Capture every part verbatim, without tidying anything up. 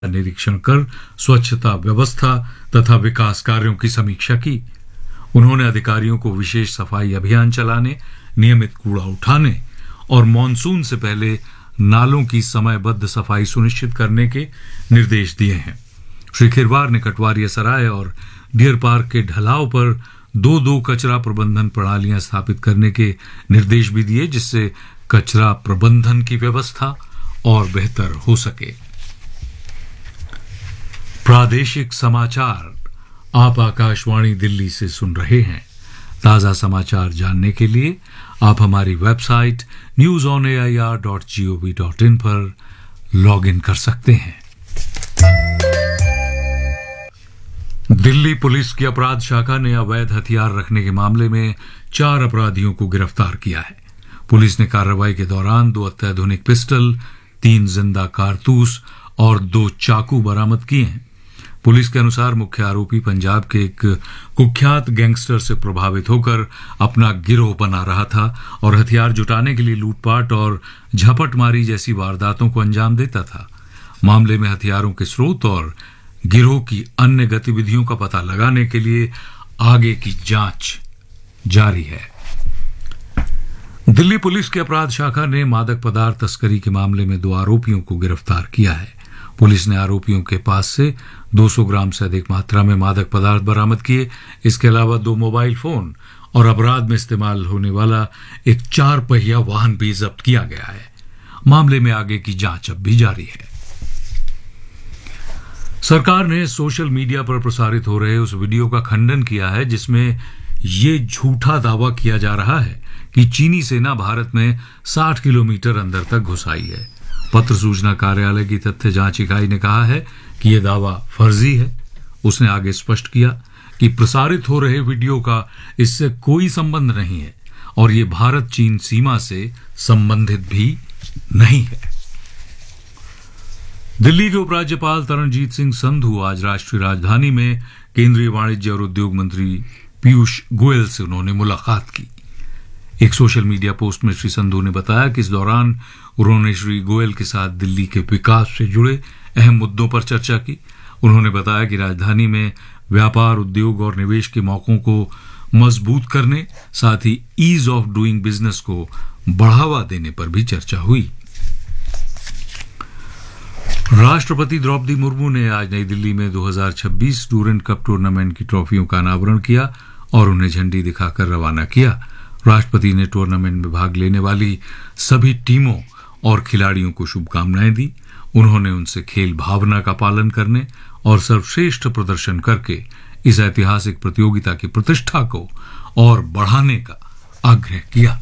निरीक्षण कर स्वच्छता व्यवस्था तथा विकास कार्यों की समीक्षा की। उन्होंने अधिकारियों को विशेष सफाई अभियान चलाने, नियमित कूड़ा उठाने और मानसून से पहले नालों की समयबद्ध सफाई सुनिश्चित करने के निर्देश दिए हैं। श्री खिरवार ने कटवारिया सराय और डियर पार्क के ढलाव पर दो दो कचरा प्रबंधन प्रणालियां स्थापित करने के निर्देश भी दिए, जिससे कचरा प्रबंधन की व्यवस्था और बेहतर हो सके। प्रादेशिक समाचार आप आकाशवाणी दिल्ली से सुन रहे हैं। ताजा समाचार जानने के लिए आप हमारी website news on A I R dot G O V dot in पर लॉग इन कर सकते हैं। दिल्ली पुलिस की अपराध शाखा ने अवैध हथियार रखने के मामले में चार अपराधियों को गिरफ्तार किया है। पुलिस ने कार्रवाई के दौरान दो अत्याधुनिक पिस्टल, तीन जिंदा कारतूस और दो चाकू बरामद किए हैं। पुलिस के अनुसार मुख्य आरोपी पंजाब के एक कुख्यात गैंगस्टर से प्रभावित होकर अपना गिरोह बना रहा था और हथियार जुटाने के लिए लूटपाट और झपटमारी जैसी वारदातों को अंजाम देता था। मामले में हथियारों के स्रोत और गिरोह की अन्य गतिविधियों का पता लगाने के लिए आगे की जांच जारी है। दिल्ली पुलिस की अपराध शाखा ने मादक पदार्थ तस्करी के मामले में दो आरोपियों को गिरफ्तार किया है। पुलिस ने आरोपियों के पास से दो सौ ग्राम से अधिक मात्रा में मादक पदार्थ बरामद किए। इसके अलावा दो मोबाइल फोन और अपराध में इस्तेमाल होने वाला एक चार पहिया वाहन भी जब्त किया गया है। मामले में आगे की जांच अब भी जारी है। सरकार ने सोशल मीडिया पर प्रसारित हो रहे उस वीडियो का खंडन किया है जिसमें ये झूठा दावा किया जा रहा है कि चीनी सेना भारत में साठ किलोमीटर अंदर तक घुस आई है। पत्र सूचना कार्यालय की तथ्य जांच इकाई ने कहा है कि यह दावा फर्जी है। उसने आगे स्पष्ट किया कि प्रसारित हो रहे वीडियो का इससे कोई संबंध नहीं है और ये भारत चीन सीमा से संबंधित भी नहीं है। दिल्ली के उपराज्यपाल तरणजीत सिंह संधू आज राष्ट्रीय राजधानी में केंद्रीय वाणिज्य और उद्योग मंत्री पीयूष गोयल से उन्होंने मुलाकात की। एक सोशल मीडिया पोस्ट में श्री संधू ने बताया कि इस दौरान उन्होंने श्री गोयल के साथ दिल्ली के विकास से जुड़े अहम मुद्दों पर चर्चा की। उन्होंने बताया कि राजधानी में व्यापार, उद्योग और निवेश के मौकों को मजबूत करने, साथ ही ईज ऑफ डूइंग बिजनेस को बढ़ावा देने पर भी चर्चा हुई। राष्ट्रपति द्रौपदी मुर्मू ने आज नई दिल्ली में दो हज़ार छब्बीस डूरेंट कप टूर्नामेंट की ट्रॉफियों का अनावरण किया और उन्हें झंडी दिखाकर रवाना किया। राष्ट्रपति ने टूर्नामेंट में भाग लेने वाली सभी टीमों और खिलाड़ियों को शुभकामनाएं दी। उन्होंने उनसे खेल भावना का पालन करने और सर्वश्रेष्ठ प्रदर्शन करके इस ऐतिहासिक प्रतियोगिता की प्रतिष्ठा को और बढ़ाने का आग्रह किया।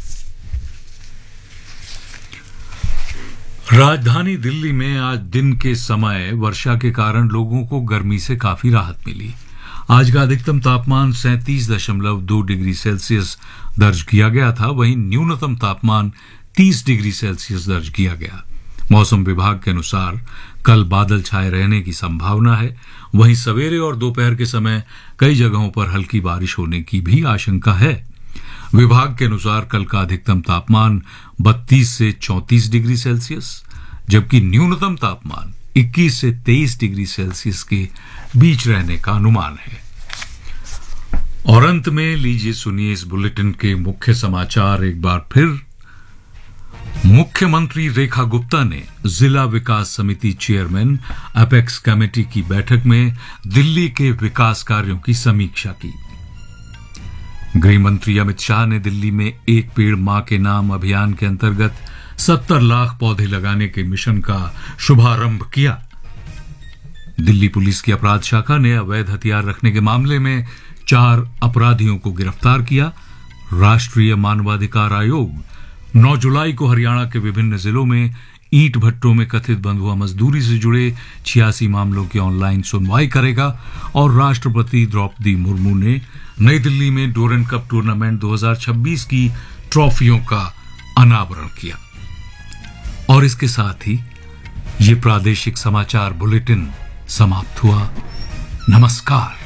राजधानी दिल्ली में आज दिन के समय वर्षा के कारण लोगों को गर्मी से काफी राहत मिली। आज का अधिकतम तापमान सैंतीस दशमलव दो डिग्री सेल्सियस दर्ज किया गया था, वहीं न्यूनतम तापमान तीस डिग्री सेल्सियस दर्ज किया गया। मौसम विभाग के अनुसार कल बादल छाए रहने की संभावना है। वहीं सवेरे और दोपहर के समय कई जगहों पर हल्की बारिश होने की भी आशंका है। विभाग के अनुसार कल का अधिकतम तापमान बत्तीस से चौंतीस डिग्री सेल्सियस जबकि न्यूनतम तापमान इक्कीस से तेईस डिग्री सेल्सियस के बीच रहने का अनुमान है। और अंत में लीजिए सुनिए इस बुलेटिन के मुख्य समाचार एक बार फिर। मुख्यमंत्री रेखा गुप्ता ने जिला विकास समिति चेयरमैन अपेक्स कमेटी की बैठक में दिल्ली के विकास कार्यों की समीक्षा की। गृह मंत्री अमित शाह ने दिल्ली में एक पेड़ मां के नाम अभियान के अंतर्गत सत्तर लाख पौधे लगाने के मिशन का शुभारंभ किया। दिल्ली पुलिस की अपराध शाखा ने अवैध हथियार रखने के मामले में चार अपराधियों को गिरफ्तार किया। राष्ट्रीय मानवाधिकार आयोग नौ जुलाई को हरियाणा के विभिन्न जिलों में ईंट भट्टों में कथित बंधुआ मजदूरी से जुड़े छियासी मामलों की ऑनलाइन सुनवाई करेगा। और राष्ट्रपति द्रौपदी मुर्मू ने नई दिल्ली में डूरेंट कप टूर्नामेंट दो हज़ार छब्बीस की ट्रॉफियों का अनावरण किया। और इसके साथ ही ये प्रादेशिक समाचार बुलेटिन समाप्त हुआ। नमस्कार।